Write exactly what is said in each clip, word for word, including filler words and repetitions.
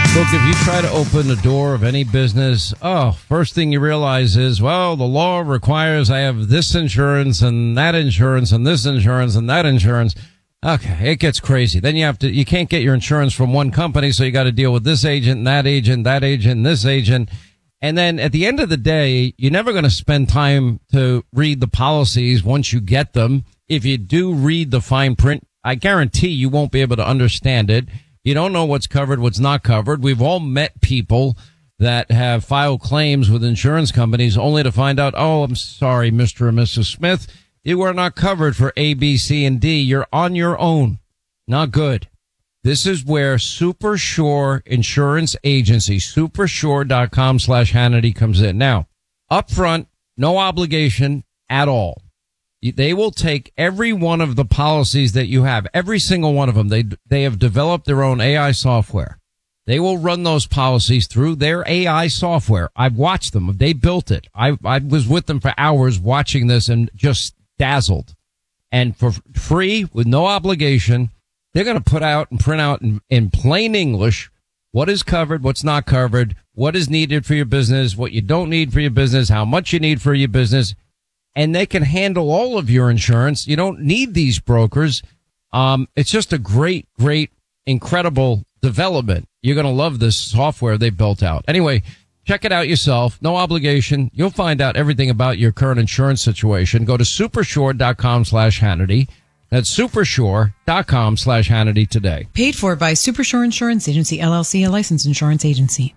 Look, if you try to open the door of any business, oh, first thing you realize is, well, the law requires I have this insurance and that insurance and this insurance and that insurance. Okay, it gets crazy. Then you have to, you can't get your insurance from one company, so you got to deal with this agent and that agent, that agent, this agent. And then at the end of the day, you're never going to spend time to read the policies once you get them. If you do read the fine print, I guarantee you won't be able to understand it. You don't know what's covered, what's not covered. We've all met people that have filed claims with insurance companies only to find out, oh, I'm sorry, Mister and Missus Smith, you are not covered for A, B, C, and D. You're on your own. Not good. This is where Supershore Insurance Agency, supershore.com slash Hannity comes in. Now, up front, no obligation at all. They will take every one of the policies that you have, every single one of them. They they have developed their own A I software. They will run those policies through their A I software. I've watched them. They built it. I I was with them for hours watching this and just dazzled. And for free, with no obligation, they're going to put out and print out in, in plain English what is covered, what's not covered, what is needed for your business, what you don't need for your business, how much you need for your business. And they can handle all of your insurance. You don't need these brokers. Um, it's just a great, great, incredible development. You're going to love this software they built out. Anyway, check it out yourself. No obligation. You'll find out everything about your current insurance situation. Go to supershore.com slash Hannity. That's supershore.com slash Hannity today. Paid for by Supershore Insurance Agency, L L C, a licensed insurance agency.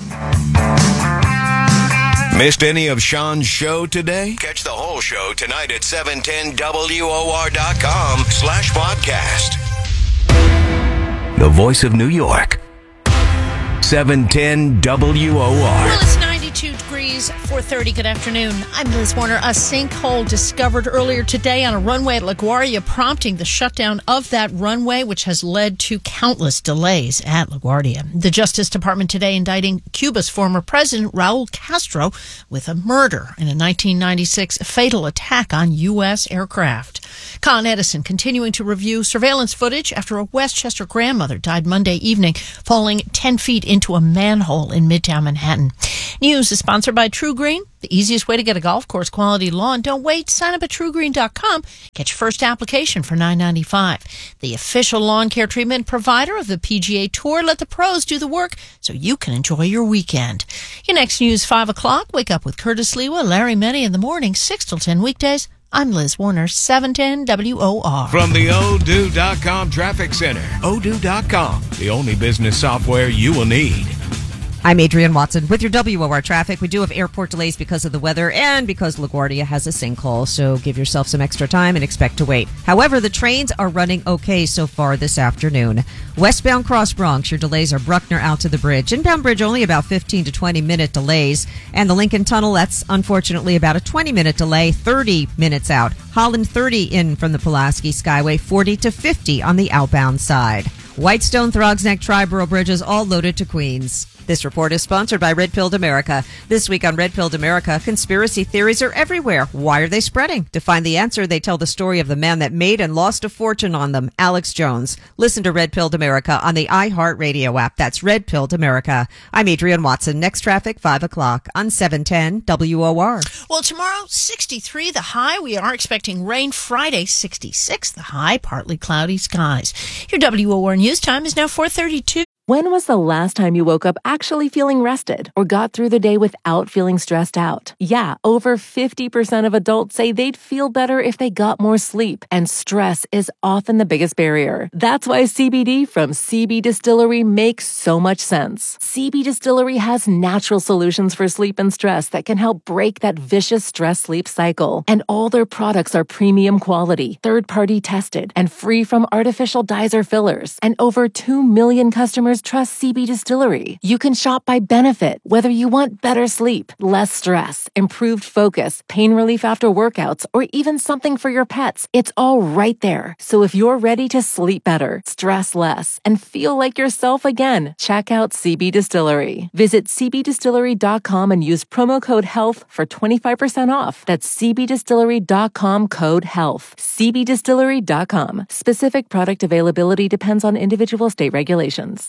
Missed any of Sean's show today? Catch the whole show tonight at seven ten W O R dot com slash podcast. The voice of New York. seven ten W O R. Well, it's ninety-two degrees, four thirty. Good afternoon. I'm Liz Warner. A sinkhole discovered earlier today on a runway at LaGuardia, prompting the shutdown of that runway, which has led to countless delays at LaGuardia. The Justice Department today indicting Cuba's former president, Raul Castro, with a murder in a nineteen ninety-six fatal attack on U S aircraft. Con Edison continuing to review surveillance footage after a Westchester grandmother died Monday evening, falling ten feet into a manhole in Midtown Manhattan. News is sponsored by True Green, the easiest way to get a golf course quality lawn. Don't wait. Sign up at true green dot com. Get your first application for nine ninety-five. The official lawn care treatment provider of the P G A Tour. Let the pros do the work so you can enjoy your weekend. Your next news, five o'clock. Wake up with Curtis Lewa, Larry Meddy in the morning, six till ten weekdays. I'm Liz Warner, seven ten W O R. From the odoo dot com Traffic Center, odoo dot com, the only business software you will need. I'm Adrienne Watson with your W O R traffic. We do have airport delays because of the weather and because LaGuardia has a sinkhole, so give yourself some extra time and expect to wait. However, the trains are running okay so far this afternoon. Westbound Cross Bronx, your delays are Bruckner out to the bridge. Inbound bridge only about fifteen to twenty minute delays. And the Lincoln Tunnel, that's unfortunately about a twenty minute delay, thirty minutes out. Holland thirty in from the Pulaski Skyway, forty to fifty on the outbound side. Whitestone, Throgs Neck, Triborough bridges all loaded to Queens. This report is sponsored by Red Pilled America. This week on Red Pilled America, conspiracy theories are everywhere. Why are they spreading? To find the answer, they tell the story of the man that made and lost a fortune on them, Alex Jones. Listen to Red Pilled America on the iHeartRadio app. That's Red Pilled America. I'm Adrienne Watson. Next traffic, five o'clock on seven ten W O R. Well, tomorrow, sixty-three the high. We are expecting rain. Friday, sixty-six the high. Partly cloudy skies. Your W O R news time is now four thirty-two. When was the last time you woke up actually feeling rested or got through the day without feeling stressed out? Yeah, over fifty percent of adults say they'd feel better if they got more sleep, and stress is often the biggest barrier. That's why C B D from C B Distillery makes so much sense. C B Distillery has natural solutions for sleep and stress that can help break that vicious stress-sleep cycle. And all their products are premium quality, third-party tested, and free from artificial dyes or fillers. And over two million customers trust C B Distillery. You can shop by benefit, whether you want better sleep, less stress, improved focus, pain relief after workouts, or even something for your pets. It's all right there. So if you're ready to sleep better, stress less, and feel like yourself again, check out C B Distillery. Visit c b distillery dot com and use promo code HEALTH for twenty-five percent off. That's c b distillery dot com code HEALTH. c b distillery dot com. Specific product availability depends on individual state regulations.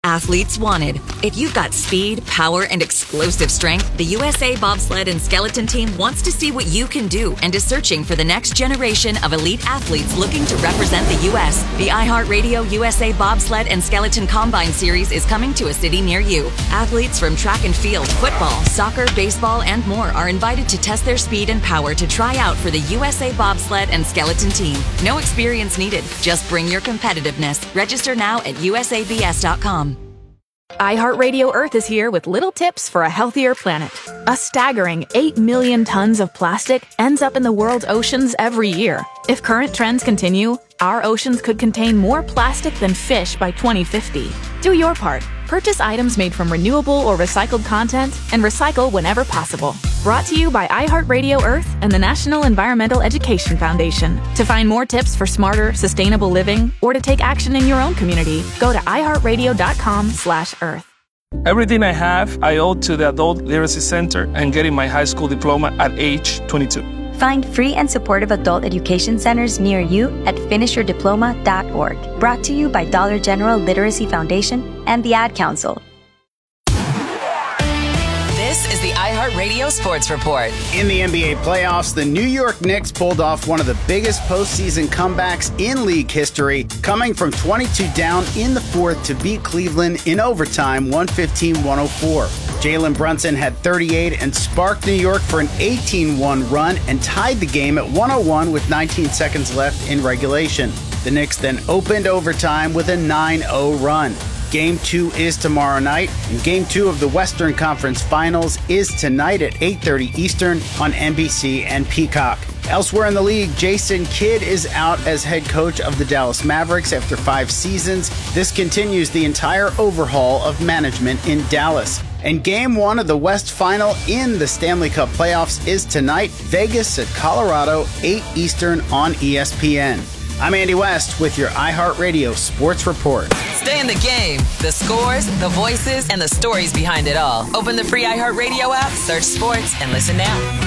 Athletes wanted. If you've got speed, power, and explosive strength, the U S A Bobsled and Skeleton Team wants to see what you can do and is searching for the next generation of elite athletes looking to represent the U S. The iHeartRadio U S A Bobsled and Skeleton Combine Series is coming to a city near you. Athletes from track and field, football, soccer, baseball, and more are invited to test their speed and power to try out for the U S A Bobsled and Skeleton Team. No experience needed. Just bring your competitiveness. Register now at U S A B S dot com. iHeartRadio Earth is here with little tips for a healthier planet. A staggering eight million tons of plastic ends up in the world's oceans every year. If current trends continue, our oceans could contain more plastic than fish by twenty fifty. Do your part. Purchase items made from renewable or recycled content and recycle whenever possible. Brought to you by iHeartRadio Earth and the National Environmental Education Foundation. To find more tips for smarter, sustainable living or to take action in your own community, go to iHeartRadio.com slash Earth. Everything I have, I owe to the Adult Literacy Center and getting my high school diploma at age twenty-two. Find free and supportive adult education centers near you at finish your diploma dot org. Brought to you by Dollar General Literacy Foundation and the Ad Council. This is the iHeartRadio Sports Report. In the N B A playoffs, the New York Knicks pulled off one of the biggest postseason comebacks in league history, coming from twenty-two down in the fourth to beat Cleveland in overtime, one fifteen to one oh four. Jalen Brunson had thirty-eight and sparked New York for an eighteen one run and tied the game at one oh one with nineteen seconds left in regulation. The Knicks then opened overtime with a nine oh run. Game two is tomorrow night, and Game two of the Western Conference Finals is tonight at eight thirty Eastern on N B C and Peacock. Elsewhere in the league, Jason Kidd is out as head coach of the Dallas Mavericks after five seasons. This continues the entire overhaul of management in Dallas. And Game one of the West Final in the Stanley Cup playoffs is tonight, Vegas at Colorado, eight Eastern on E S P N. I'm Andy West with your iHeartRadio Sports Report. Stay in the game. The scores, the voices, and the stories behind it all. Open the free iHeartRadio app, search sports, and listen now.